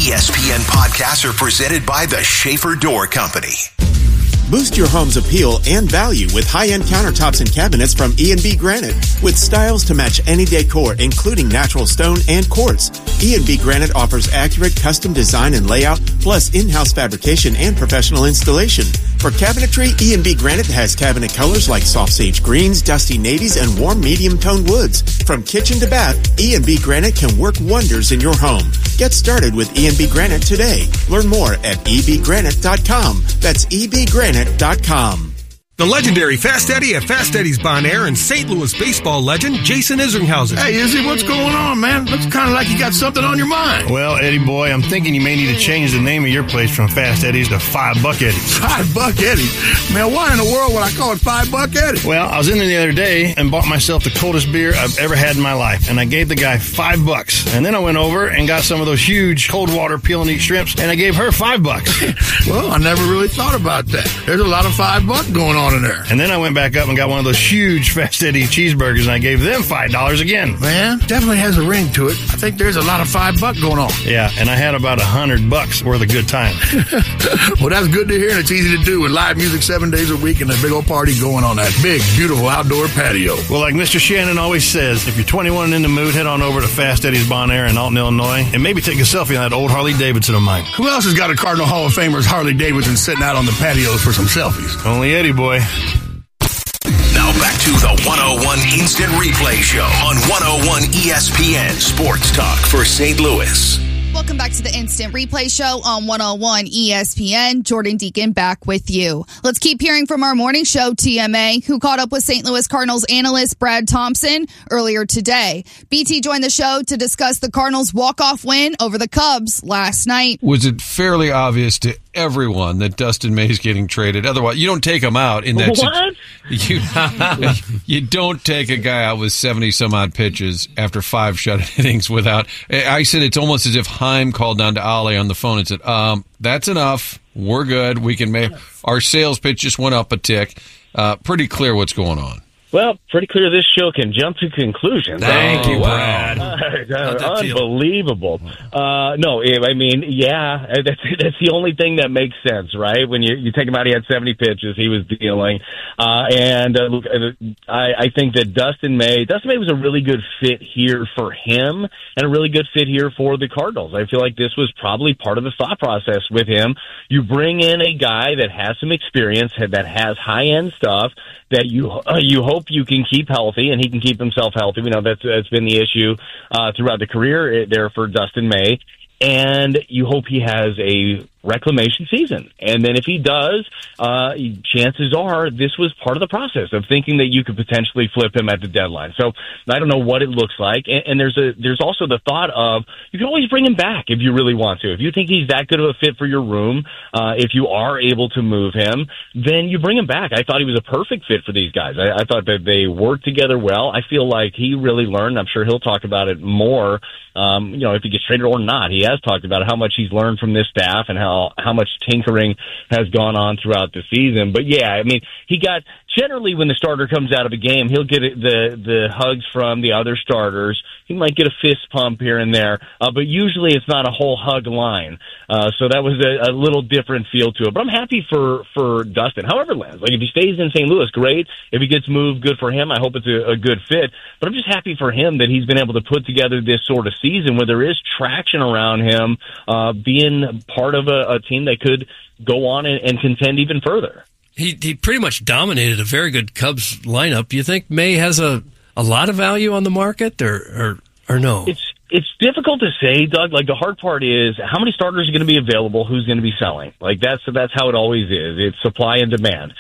ESPN podcasts are presented by the Schaefer Door Company. Boost your home's appeal and value with high-end countertops and cabinets from E&B Granite with styles to match any decor, including natural stone and quartz. E&B Granite offers accurate custom design and layout, plus in-house fabrication and professional installation. For cabinetry, E&B Granite has cabinet colors like soft sage greens, dusty navies, and warm medium-toned woods. From kitchen to bath, E&B Granite can work wonders in your home. Get started with E&B Granite today. Learn more at ebgranite.com. That's ebgranite.com. The legendary Fast Eddie at Fast Eddie's Bon Air and St. Louis baseball legend Jason Isringhausen. Hey, Izzy, what's going on, man? Looks kind of like you got something on your mind. Well, Eddie boy, I'm thinking you may need to change the name of your place from Fast Eddie's to $5 Eddie's. $5 Eddie's? Man, why in the world would I call it $5 Eddie's? Well, I was in there the other day and bought myself the coldest beer I've ever had in my life, and I gave the guy $5. And then I went over and got some of those huge cold water peel and eat shrimps, and I gave her $5. Well, I never really thought about that. There's a lot of $5 going on in there. And then I went back up and got one of those huge Fast Eddie cheeseburgers, and I gave them $5 again. Man, definitely has a ring to it. I think there's a lot of $5 going on. Yeah, and I had about $100 worth of good time. Well, that's good to hear, and it's easy to do with live music 7 days a week and a big old party going on that big, beautiful outdoor patio. Well, like Mr. Shannon always says, if you're 21 and in the mood, head on over to Fast Eddie's Bon Air in Alton, Illinois, and maybe take a selfie on that old Harley Davidson of mine. Who else has got a Cardinal Hall of Famer's Harley Davidson sitting out on the patios for some selfies? Only Eddie boy. Now back to the 101 Instant Replay Show on 101 ESPN Sports Talk for St. Louis. Welcome back to the Instant Replay Show on 101 ESPN. Jordan Deacon back with you. Let's keep hearing from our morning show, TMA, who caught up with St. Louis Cardinals analyst Brad Thompson earlier today. BT joined the show to discuss the Cardinals' walk-off win over the Cubs last night. Was it fairly obvious to everyone that Dustin May's getting traded? Otherwise, you don't take him out in that. What? You don't take a guy out with 70-some-odd pitches after 5 shutout innings without. I said it's almost as if Heim called down to Ali on the phone and said, that's enough. We're good. We can make our sales pitch just went up a tick. Pretty clear what's going on. Well, pretty clear this show can jump to conclusions. Thank you, Brad. Unbelievable. No, I mean, yeah, that's the only thing that makes sense, right? When you take him out, he had 70 pitches he was dealing. Look, I think that Dustin May was a really good fit here for him and a really good fit here for the Cardinals. I feel like this was probably part of the thought process with him. You bring in a guy that has some experience, that has high-end stuff, that you hope you can keep healthy, and he can keep himself healthy. We know that's been the issue throughout the career there for Dustin May. And you hope he has a reclamation season. And then if he does, chances are this was part of the process of thinking that you could potentially flip him at the deadline. So I don't know what it looks like. And there's also the thought of you can always bring him back if you really want to. If you think he's that good of a fit for your room, if you are able to move him, then you bring him back. I thought he was a perfect fit for these guys. I thought that they worked together well. I feel like he really learned. I'm sure he'll talk about it more, if he gets traded or not. He has talked about how much he's learned from this staff and how much tinkering has gone on throughout the season. But yeah, I mean, he got generally when the starter comes out of a game, he'll get the hugs from the other starters. He might get a fist pump here and there, but usually it's not a whole hug line. So that was a little different feel to it. But I'm happy for Dustin. However it lands, like if he stays in St. Louis, great. If he gets moved, good for him. I hope it's a good fit. But I'm just happy for him that he's been able to put together this sort of season where there is traction around him, being part of a team that could go on and contend even further. He pretty much dominated a very good Cubs lineup. Do you think May has a lot of value on the market or no? It's difficult to say, Doug. Like the hard part is how many starters are going to be available, who's going to be selling. Like that's how it always is. It's supply and demand.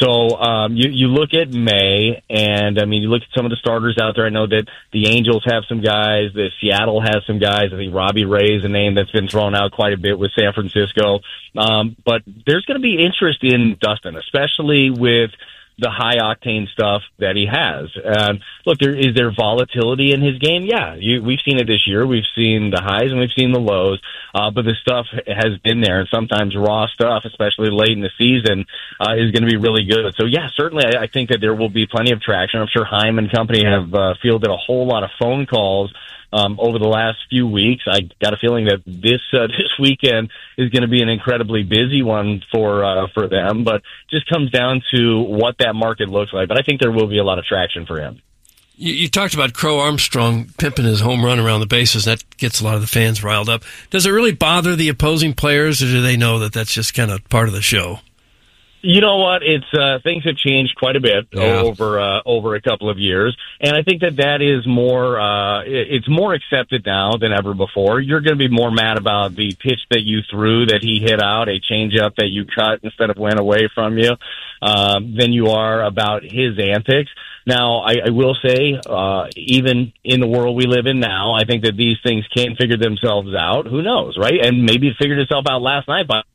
So you look at May, and I mean you look at some of the starters out there. I know that the Angels have some guys, the Seattle has some guys. I think Robbie Ray is a name that's been thrown out quite a bit with San Francisco. But there's going to be interest in Dustin, especially with the high octane stuff that he has. Look, is there volatility in his game? Yeah, we've seen it this year. We've seen the highs and we've seen the lows, but the stuff has been there, and sometimes raw stuff, especially late in the season, is going to be really good. So yeah, certainly I think that there will be plenty of traction. I'm sure Heim and company have fielded a whole lot of phone calls over the last few weeks. I got a feeling that this weekend is going to be an incredibly busy one for them, but just comes down to what that market looks like. But I think there will be a lot of traction for him. You talked about Crow Armstrong pimping his home run around the bases. That gets a lot of the fans riled up. Does it really bother the opposing players, or do they know that that's just kind of part of the show? You know what? It's things have changed quite a bit over a couple of years, and I think that is more. It's more accepted now than ever before. You're going to be more mad about the pitch that you threw that he hit out, a changeup that you cut instead of went away from you, than you are about his antics. Now, I will say, even in the world we live in now, I think that these things can figure themselves out. Who knows, right? And maybe it figured itself out last night by.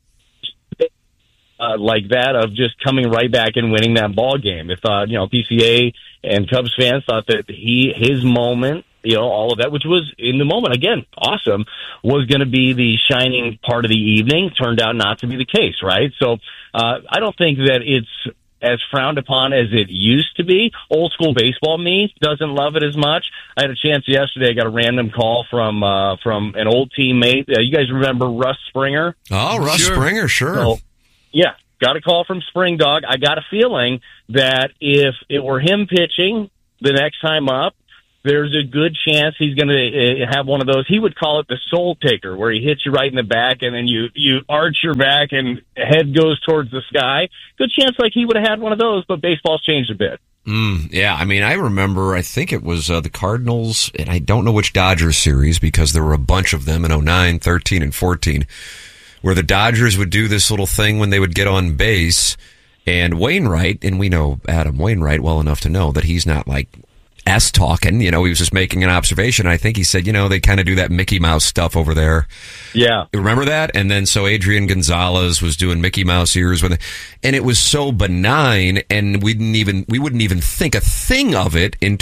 Like that of just coming right back and winning that ball game. If PCA and Cubs fans thought that his moment, all of that, which was in the moment again awesome, was going to be the shining part of the evening, turned out not to be the case, right? So I don't think that it's as frowned upon as it used to be. Old school baseball me doesn't love it as much. I had a chance yesterday. I got a random call from an old teammate. You guys remember Russ Springer? Oh, Russ Springer, sure. So, yeah, got a call from Spring Dog. I got a feeling that if it were him pitching the next time up, there's a good chance he's going to have one of those. He would call it the soul taker, where he hits you right in the back and then you arch your back and head goes towards the sky. Good chance like he would have had one of those, but baseball's changed a bit. Yeah, I mean, I remember, I think it was the Cardinals, and I don't know which Dodgers series because there were a bunch of them in 09, 13, and 14, where the Dodgers would do this little thing when they would get on base, and Wainwright, and we know Adam Wainwright well enough to know that he's not like talking, he was just making an observation. I think he said, they kind of do that Mickey Mouse stuff over there. Yeah. Remember that? And then so Adrian Gonzalez was doing Mickey Mouse ears and it was so benign, and we wouldn't even think a thing of it in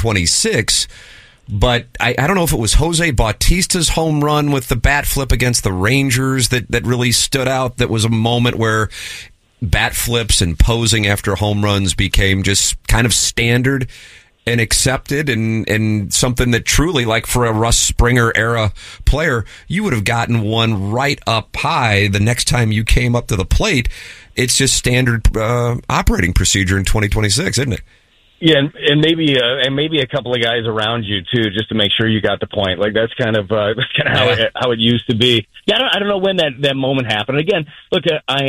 2026. But I don't know if it was Jose Bautista's home run with the bat flip against the Rangers that really stood out. That was a moment where bat flips and posing after home runs became just kind of standard and accepted, and something that truly, like for a Russ Springer era player, you would have gotten one right up high the next time you came up to the plate. It's just standard operating procedure in 2026, isn't it? Yeah, and maybe a couple of guys around you too, just to make sure you got the point. Like that's kind of how it used to be. Yeah, I don't know when that moment happened. Again, look,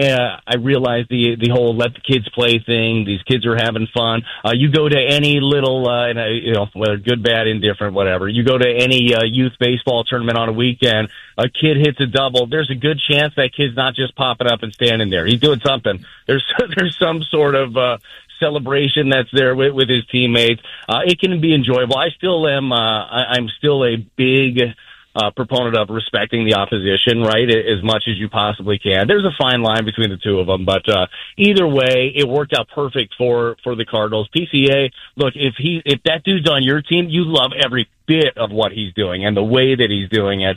I realize the whole let the kids play thing. These kids are having fun. You go to any little, whether good, bad, indifferent, whatever. You go to any youth baseball tournament on a weekend. A kid hits a double. There's a good chance that kid's not just popping up and standing there. He's doing something. There's some sort of celebration that's there with his teammates. It can be enjoyable. I still am. I'm still a big proponent of respecting the opposition, right? As much as you possibly can. There's a fine line between the two of them, but either way, it worked out perfect for the Cardinals. PCA, look, if that dude's on your team, you love every bit of what he's doing and the way that he's doing it.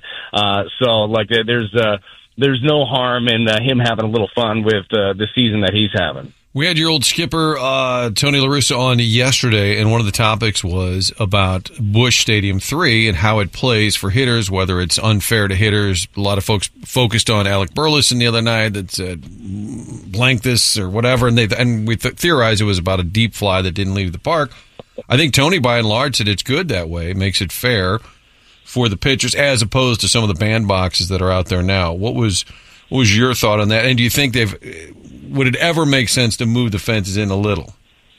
There's no harm in him having a little fun with the season that he's having. We had your old skipper, Tony La Russa, on yesterday, and one of the topics was about Busch Stadium 3 and how it plays for hitters, whether it's unfair to hitters. A lot of folks focused on Alec Burleson the other night that said blank this or whatever, and we theorized it was about a deep fly that didn't leave the park. I think Tony, by and large, said it's good that way. It makes it fair for the pitchers as opposed to some of the bandboxes that are out there now. What was your thought on that? And do you think would it ever make sense to move the fences in a little?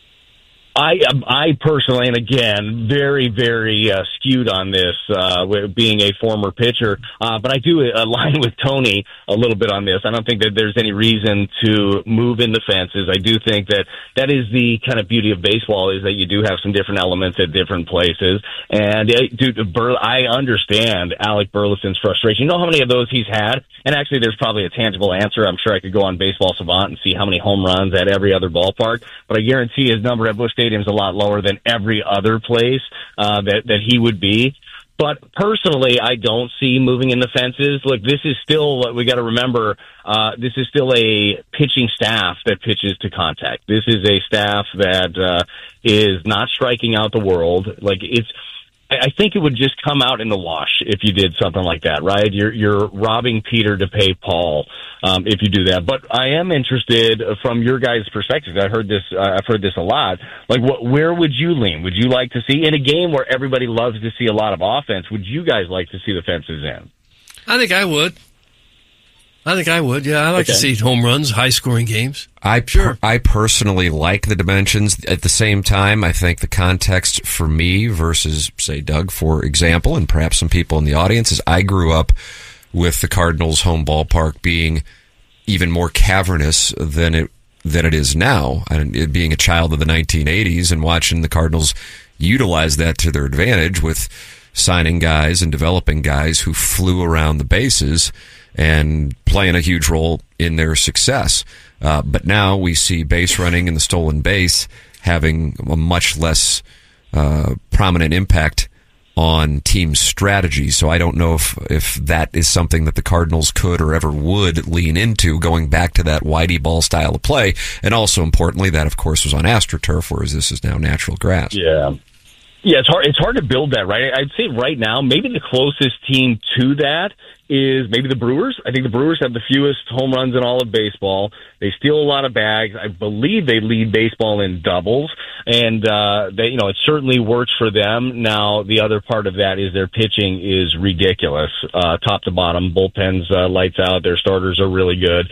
I personally, and again, very, very skewed on this, being a former pitcher, but I do align with Tony a little bit on this. I don't think that there's any reason to move in the fences. I do think that is the kind of beauty of baseball, is that you do have some different elements at different places. And I understand Alec Burleson's frustration. You know how many of those he's had? And actually, there's probably a tangible answer. I'm sure I could go on Baseball Savant and see how many home runs at every other ballpark, but I guarantee his number at Busch Stadium is a lot lower than every other place that he would be. But personally, I don't see moving in the fences. Look, this is still, we got to remember, this is still a pitching staff that pitches to contact. This is a staff that is not striking out the world. Like I think it would just come out in the wash if you did something like that, right? You're robbing Peter to pay Paul if you do that. But I am interested from your guys' perspective. I've heard this a lot. Like, where would you lean? Would you like to see in a game where everybody loves to see a lot of offense? Would you guys like to see the fences in? I think I would. Yeah, I like to see home runs, high-scoring games. I personally like the dimensions. At the same time, I think the context for me versus, say, Doug, for example, and perhaps some people in the audience, is I grew up with the Cardinals' home ballpark being even more cavernous than it is now. And being a child of the 1980s and watching the Cardinals utilize that to their advantage with signing guys and developing guys who flew around the bases and playing a huge role in their success. But now we see base running and the stolen base having a much less prominent impact on team strategy. So I don't know if that is something that the Cardinals could or ever would lean into, going back to that Whitey ball style of play. And also, importantly, that, of course, was on AstroTurf, whereas this is now natural grass. Yeah. Yeah, it's hard to build that, right? I'd say right now, maybe the closest team to that is maybe the Brewers. I think the Brewers have the fewest home runs in all of baseball. They steal a lot of bags. I believe they lead baseball in doubles, and it certainly works for them. Now, the other part of that is their pitching is ridiculous, top to bottom. Bullpens lights out. Their starters are really good.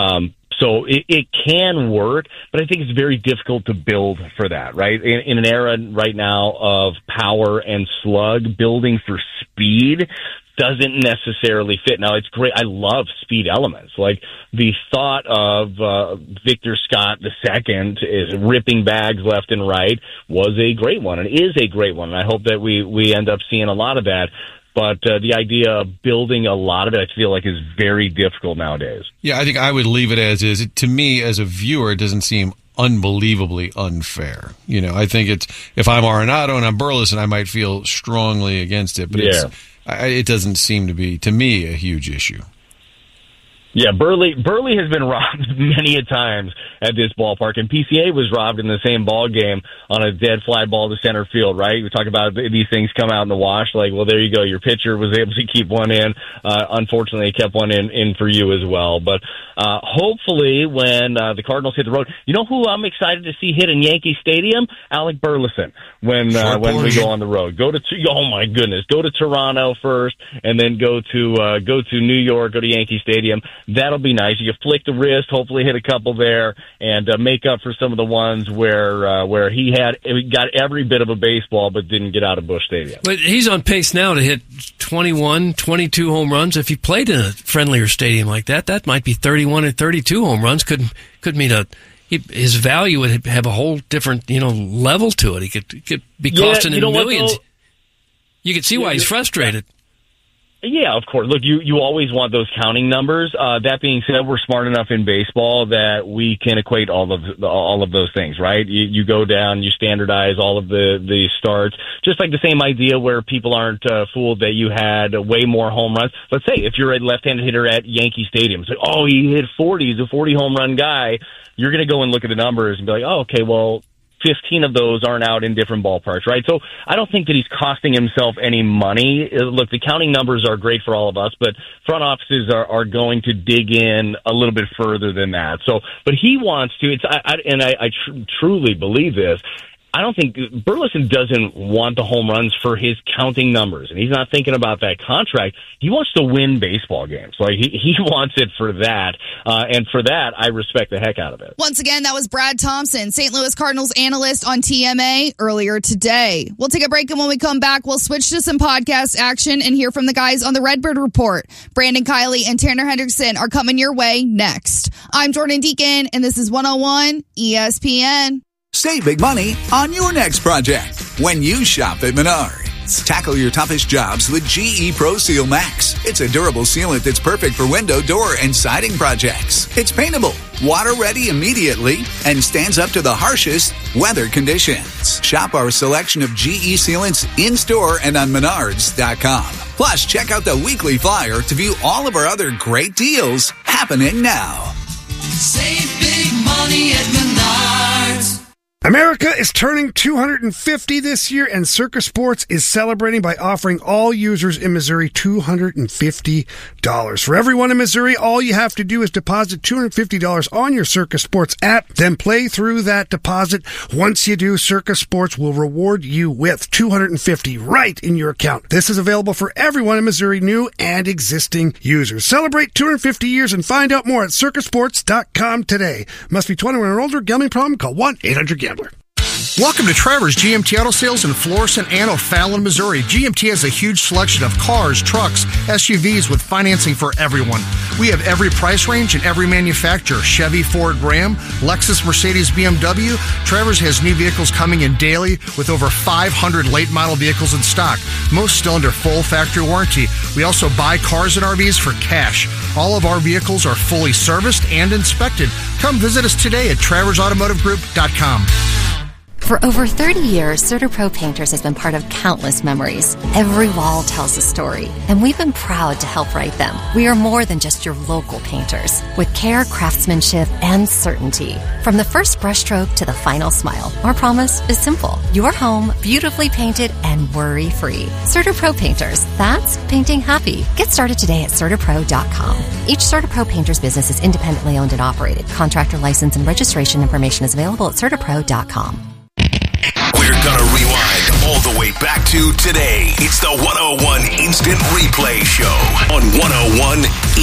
So it can work, but I think it's very difficult to build for that, right? In an era right now of power and slug, building for speed doesn't necessarily fit. Now, it's great. I love speed elements. Like the thought of Victor Scott II is ripping bags left and right was a great one and is a great one. And I hope that we end up seeing a lot of that. But the idea of building a lot of it, I feel like, is very difficult nowadays. Yeah, I think I would leave it as is. To me, as a viewer, it doesn't seem unbelievably unfair. You know, I think it's, if I'm Arenado and I'm Burleson, I might feel strongly against it. But it doesn't seem to be, to me, a huge issue. Yeah, Burley has been robbed many a times at this ballpark, and PCA was robbed in the same ball game on a dead fly ball to center field, right? We talk about these things come out in the wash, like, well, there you go. Your pitcher was able to keep one in. Unfortunately, he kept one in for you as well. But hopefully when the Cardinals hit the road, you know who I'm excited to see hit in Yankee Stadium? Alec Burleson when we go on the road. Oh my goodness, go to Toronto first, and then go to New York, go to Yankee Stadium. That'll be nice. You can flick the wrist, hopefully hit a couple there, and make up for some of the ones where he got every bit of a baseball but didn't get out of Busch Stadium. But he's on pace now to hit 21, 22 home runs. If he played in a friendlier stadium like that, that might be 31 or 32 home runs. Could mean his value would have a whole different level to it. He could be costing him millions. You could see why he's frustrated. Yeah, of course. Look, you always want those counting numbers. That being said, we're smart enough in baseball that we can equate all of those things, right? You go down, you standardize all of the starts, just like the same idea where people aren't fooled that you had way more home runs. Let's say if you're a left-handed hitter at Yankee Stadium, it's like, oh, he hit 40, he's a 40 home run guy. You're going to go and look at the numbers and be like, oh, okay, well, 15 of those aren't out in different ballparks, right? So I don't think that he's costing himself any money. Look, the counting numbers are great for all of us, but front offices are going to dig in a little bit further than that. So, but he wants to. I truly believe this. I don't think Burleson doesn't want the home runs for his counting numbers, and he's not thinking about that contract. He wants to win baseball games. Like he wants it for that, and for that, I respect the heck out of it. Once again, that was Brad Thompson, St. Louis Cardinals analyst on TMA earlier today. We'll take a break, and when we come back, we'll switch to some podcast action and hear from the guys on the Redbird Report. Brandon Kiley and Tanner Hendrickson are coming your way next. I'm Jordan Deacon, and this is 101 ESPN. Save big money on your next project when you shop at Menards. Tackle your toughest jobs with GE Pro Seal Max. It's a durable sealant that's perfect for window, door, and siding projects. It's paintable, water-ready immediately, and stands up to the harshest weather conditions. Shop our selection of GE sealants in-store and on Menards.com. Plus, check out the weekly flyer to view all of our other great deals happening now. Save big money at Menards. America is turning 250 this year, and Circa Sports is celebrating by offering all users in Missouri $250. For everyone in Missouri, all you have to do is deposit $250 on your Circa Sports app, then play through that deposit. Once you do, Circa Sports will reward you with $250 right in your account. This is available for everyone in Missouri, new and existing users. Celebrate 250 years and find out more at circasports.com today. Must be 21 or older. Gambling problem? Call 1-800-GAMBLER. Welcome to Trevor's GMT Auto Sales in Florissant and O'Fallon, Missouri. GMT has a huge selection of cars, trucks, SUVs with financing for everyone. We have every price range and every manufacturer. Chevy, Ford, Ram, Lexus, Mercedes, BMW. Trevor's has new vehicles coming in daily with over 500 late model vehicles in stock. Most still under full factory warranty. We also buy cars and RVs for cash. All of our vehicles are fully serviced and inspected. Come visit us today at TrevorsAutomotiveGroup.com. For over 30 years, CertaPro Painters has been part of countless memories. Every wall tells a story, and we've been proud to help write them. We are more than just your local painters, with care, craftsmanship, and certainty. From the first brushstroke to the final smile, our promise is simple. Your home, beautifully painted and worry-free. CertaPro Painters, that's painting happy. Get started today at CertaPro.com. Each CertaPro Painters business is independently owned and operated. Contractor license and registration information is available at CertaPro.com. We're going to rewind all the way back to today. It's the 101 Instant Replay Show on 101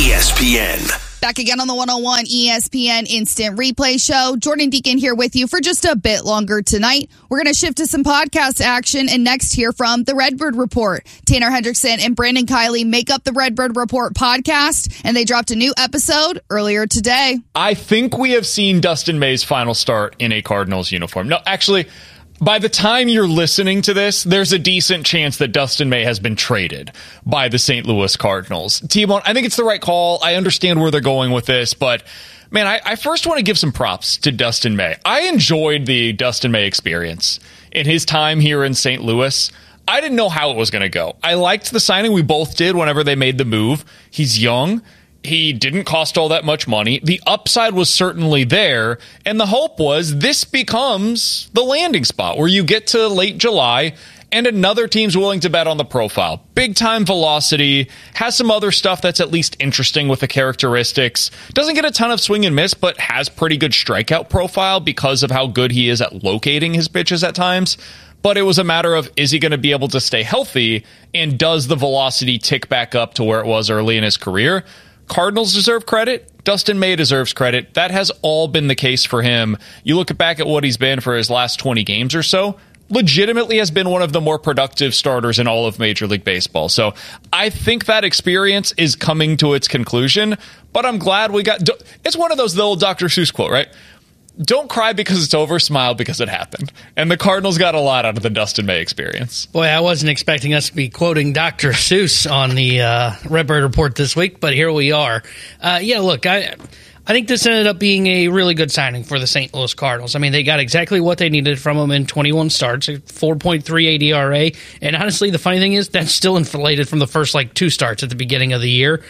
ESPN. Back again on the 101 ESPN Instant Replay Show. Jordan Deacon here with you for just a bit longer tonight. We're going to shift to some podcast action and next hear from the Redbird Report. Tanner Hendrickson and Brandon Kiley make up the Redbird Report podcast, and they dropped a new episode earlier today. I think we have seen Dustin May's final start in a Cardinals uniform. No, actually, by the time you're listening to this, there's a decent chance that Dustin May has been traded by the St. Louis Cardinals. T-Bone, I think it's the right call. I understand where they're going with this, but man, I first want to give some props to Dustin May. I enjoyed the Dustin May experience in his time here in St. Louis. I didn't know how it was going to go. I liked the signing. We both did whenever they made the move. He's young. He didn't cost all that much money. The upside was certainly there, and the hope was this becomes the landing spot where you get to late July and another team's willing to bet on the profile. Big time velocity, has some other stuff that's at least interesting with the characteristics. Doesn't get a ton of swing and miss, but has pretty good strikeout profile because of how good he is at locating his pitches at times. But it was a matter of, is he going to be able to stay healthy, and does the velocity tick back up to where it was early in his career? Cardinals deserve credit. Dustin May deserves credit. That has all been the case for him. You look back at what he's been for his last 20 games or so, legitimately has been one of the more productive starters in all of Major League Baseball. So I think that experience is coming to its conclusion, but I'm glad we got... It's one of those, the old Dr. Seuss quote, right? Don't cry because it's over, smile because it happened. And the Cardinals got a lot out of the Dustin May experience. Boy, I wasn't expecting us to be quoting Dr. Seuss on the Redbird Report this week, but here we are. Look, I think this ended up being a really good signing for the St. Louis Cardinals. I mean, they got exactly what they needed from him in 21 starts, a 4.38 ERA. And honestly, the funny thing is that's still inflated from the first, 2 starts at the beginning of the year.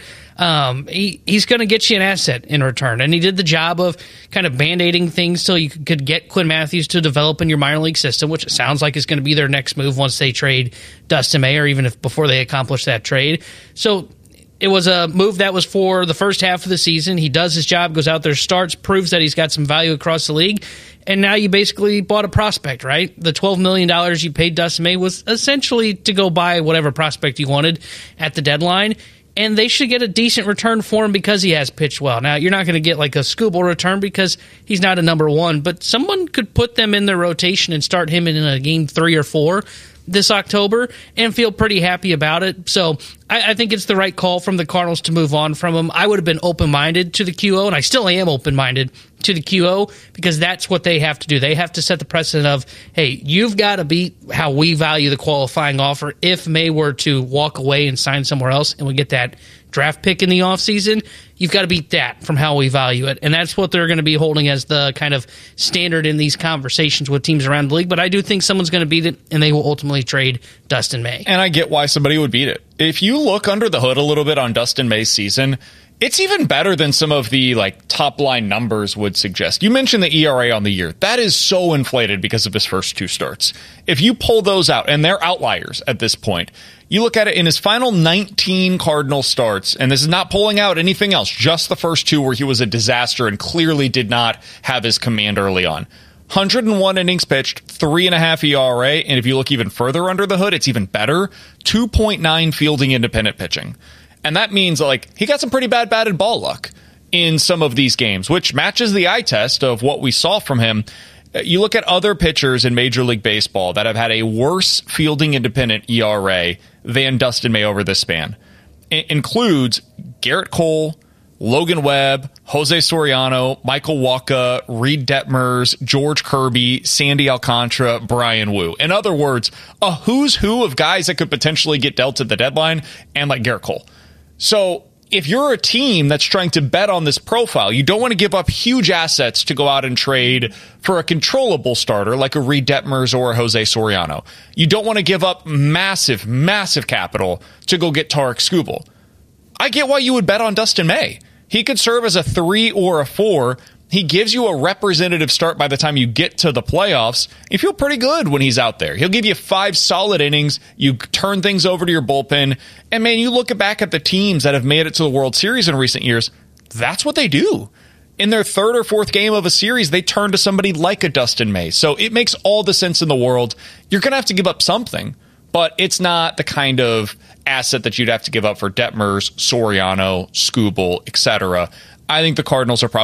He's going to get you an asset in return. And he did the job of kind of band-aiding things so you could get Quinn Matthews to develop in your minor league system, which it sounds like is going to be their next move once they trade Dustin May, or even if before they accomplish that trade. So it was a move that was for the first half of the season. He does his job, goes out there, starts, proves that he's got some value across the league. And now you basically bought a prospect, right? The $12 million you paid Dustin May was essentially to go buy whatever prospect you wanted at the deadline. And they should get a decent return for him because he has pitched well. Now, you're not going to get like a Skubal return because he's not a number one, but someone could put them in their rotation and start him in a game 3 or 4 this October and feel pretty happy about it. So I think it's the right call from the Cardinals to move on from him. I would have been open-minded to the QO, and I still am open-minded to the QO because that's what they have to do. They have to set the precedent of, hey, you've got to beat how we value the qualifying offer. If May were to walk away and sign somewhere else and we get that draft pick in the offseason, you've got to beat that from how we value it. And that's what they're going to be holding as the kind of standard in these conversations with teams around the league. But I do think someone's going to beat it, and they will ultimately trade Dustin May. And I get why somebody would beat it. If you look under the hood a little bit on Dustin May's season, It's even better than some of the top line numbers would suggest. You mentioned the ERA on the year. That is so inflated because of his first 2 starts. If you pull those out, and they're outliers at this point, you look at it in his final 19 Cardinal starts, and this is not pulling out anything else, just the first 2 where he was a disaster and clearly did not have his command early on. 101 innings pitched, 3.5 ERA, and if you look even further under the hood, it's even better, 2.9 fielding independent pitching. And that means he got some pretty bad batted ball luck in some of these games, which matches the eye test of what we saw from him. You look at other pitchers in Major League Baseball that have had a worse fielding independent ERA than Dustin May over this span. It includes Garrett Cole, Logan Webb, Jose Soriano, Michael Wacha, Reed Detmers, George Kirby, Sandy Alcantara, Brian Wu. In other words, a who's who of guys that could potentially get dealt at the deadline, and Garrett Cole. So if you're a team that's trying to bet on this profile, you don't want to give up huge assets to go out and trade for a controllable starter like a Reed Detmers or a Jose Soriano. You don't want to give up massive, massive capital to go get Tarek Skubal. I get why you would bet on Dustin May. He could serve as a 3 or a 4. He gives you a representative start by the time you get to the playoffs. You feel pretty good when he's out there. He'll give you 5 solid innings. You turn things over to your bullpen. And, man, you look back at the teams that have made it to the World Series in recent years, that's what they do. In their 3rd or 4th game of a series, they turn to somebody like a Dustin May. So it makes all the sense in the world. You're going to have to give up something, but it's not the kind of asset that you'd have to give up for Detmers, Soriano, Skubal, etc. I think the Cardinals are probably